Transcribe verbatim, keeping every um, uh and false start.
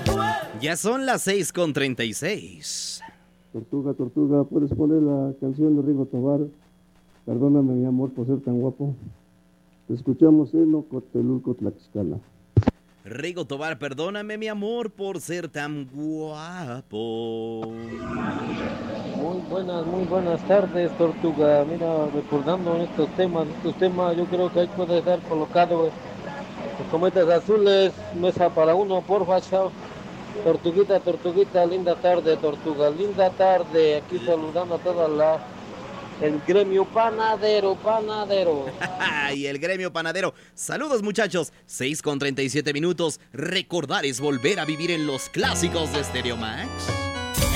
Ya son las seis con treinta y seis. Tortuga, Tortuga, ¿puedes poner la canción de Rigo Tobar? Perdóname, mi amor, por ser tan guapo. Te escuchamos en Ocotelulco, Tlaxcala. Rigo Tobar, perdóname, mi amor, por ser tan guapo. Muy buenas, muy buenas tardes, Tortuga. Mira, recordando estos temas, estos temas, yo creo que ahí puede estar colocado los cometas azules, mesa para uno, porfa, chao. Tortuguita, Tortuguita, linda tarde, Tortuga, linda tarde. Aquí saludando a toda la... el gremio panadero, panadero. Y el gremio panadero. Saludos, muchachos. seis con treinta y siete minutos. Recordar es volver a vivir en los clásicos de Stereo Max.